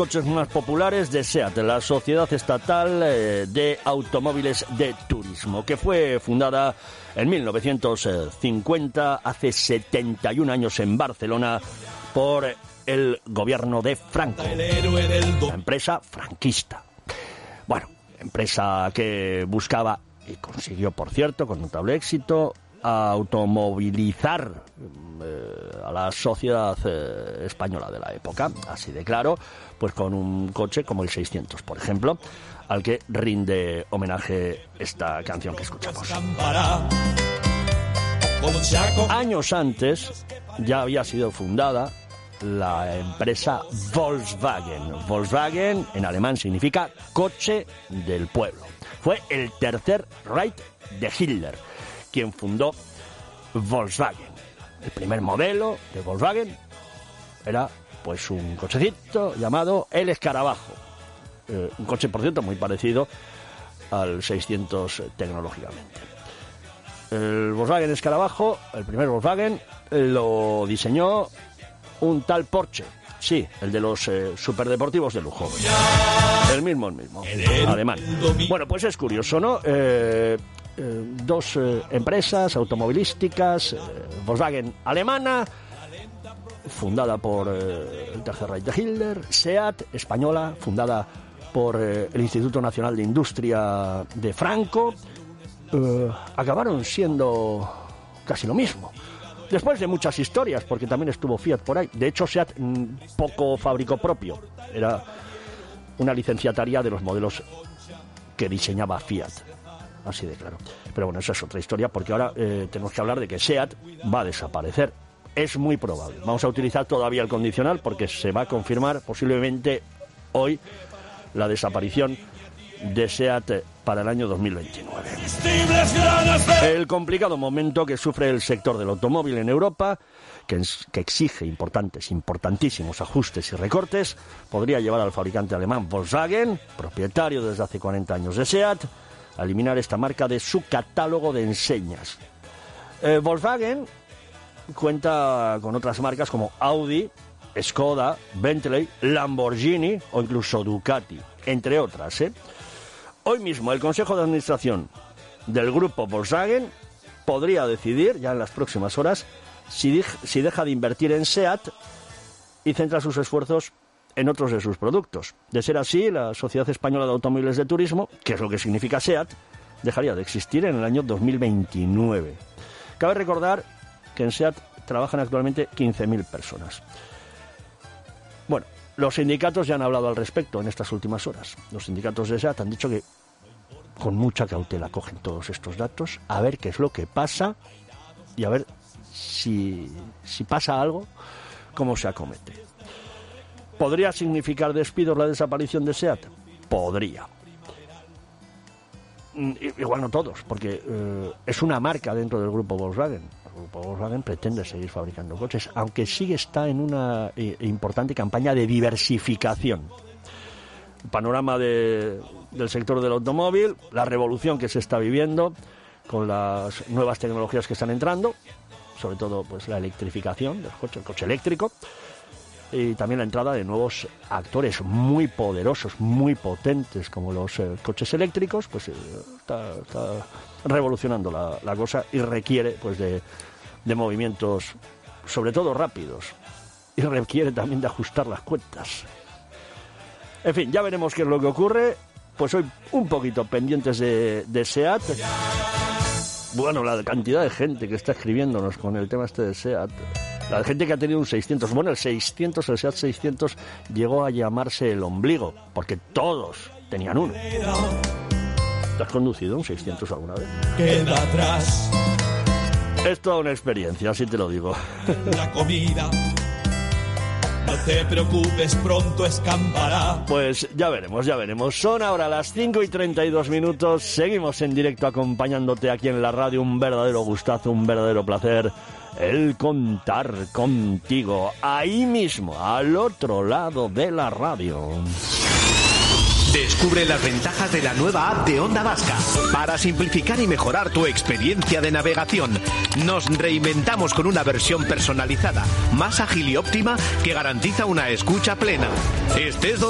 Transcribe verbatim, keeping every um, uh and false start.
Coches más populares de SEAT, la Sociedad Estatal de Automóviles de Turismo, que fue fundada en mil novecientos cincuenta, hace setenta y un años en Barcelona, por el gobierno de Franco, una empresa franquista. Bueno, empresa que buscaba, y consiguió, por cierto, con notable éxito, automovilizar eh, a la sociedad eh, española de la época, así de claro, pues con un coche como el seiscientos, por ejemplo, al que rinde homenaje esta canción que escuchamos. Años antes ya había sido fundada la empresa Volkswagen. Volkswagen en alemán significa coche del pueblo. Fue el tercer Reich de Hitler quien fundó Volkswagen. El primer modelo de Volkswagen era pues un cochecito llamado el Escarabajo. Eh, un coche, por cierto, muy parecido al seiscientos tecnológicamente. El Volkswagen Escarabajo, el primer Volkswagen, lo diseñó un tal Porsche. Sí, el de los eh, superdeportivos de lujo. El mismo, el mismo. Alemán. Bueno, pues es curioso, ¿no? Eh, eh, dos eh, empresas automovilísticas, eh, Volkswagen alemana, fundada por eh, el Tercer Reich de Hitler, SEAT, española, fundada por eh, el Instituto Nacional de Industria de Franco, eh, acabaron siendo casi lo mismo. Después de muchas historias, porque también estuvo Fiat por ahí. De hecho, SEAT mmm, poco fabricó propio. Era una licenciataria de los modelos que diseñaba Fiat. Así de claro. Pero bueno, esa es otra historia, porque ahora eh, tenemos que hablar de que SEAT va a desaparecer. Es muy probable. Vamos a utilizar todavía el condicional, porque se va a confirmar posiblemente hoy la desaparición de SEAT para el año dos mil veintinueve. El complicado momento que sufre el sector del automóvil en Europa, que, es, que exige importantes, importantísimos ajustes y recortes, podría llevar al fabricante alemán Volkswagen, propietario desde hace cuarenta años de SEAT, a eliminar esta marca de su catálogo de enseñas. Eh, Volkswagen cuenta con otras marcas como Audi, Skoda, Bentley, Lamborghini o incluso Ducati, entre otras, ¿eh? Hoy mismo el Consejo de Administración del grupo Volkswagen podría decidir, ya en las próximas horas, si, de, si deja de invertir en SEAT y centra sus esfuerzos en otros de sus productos. De ser así, la Sociedad Española de Automóviles de Turismo, que es lo que significa SEAT, dejaría de existir en el año dos mil veintinueve. Cabe recordar que en SEAT trabajan actualmente quince mil personas. Bueno, los sindicatos ya han hablado al respecto en estas últimas horas. Los sindicatos de SEAT han dicho que con mucha cautela cogen todos estos datos, a ver qué es lo que pasa y a ver si, si pasa algo, cómo se acomete. ¿Podría significar despidos la desaparición de SEAT? Podría. Igual no todos, porque eh, es una marca dentro del grupo Volkswagen. El grupo Volkswagen pretende seguir fabricando coches, aunque sí está en una eh, importante campaña de diversificación. El panorama de, del sector del automóvil, la revolución que se está viviendo con las nuevas tecnologías que están entrando, sobre todo pues la electrificación del coche, el coche eléctrico, y también la entrada de nuevos actores muy poderosos, muy potentes, como los eh, coches eléctricos, pues eh, está, está revolucionando la, la cosa y requiere pues de, de movimientos, sobre todo rápidos, y requiere también de ajustar las cuentas. En fin, ya veremos qué es lo que ocurre. Pues hoy un poquito pendientes de, de SEAT. Bueno, la cantidad de gente que está escribiéndonos con el tema este de SEAT. La gente que ha tenido un seiscientos. Bueno, el seiscientos, el SEAT seiscientos llegó a llamarse el ombligo, porque todos tenían uno. ¿Te has conducido un seiscientos alguna vez? Queda atrás. Es toda una experiencia, así te lo digo. La comida. No te preocupes, pronto escampará. Pues ya veremos, ya veremos. Son ahora las cinco y treinta y dos minutos. Seguimos en directo acompañándote aquí en la radio. Un verdadero gustazo, un verdadero placer el contar contigo. Ahí mismo, al otro lado de la radio. Descubre las ventajas de la nueva app de Onda Vasca. Para simplificar y mejorar tu experiencia de navegación, nos reinventamos con una versión personalizada, más ágil y óptima que garantiza una escucha plena. Estés donde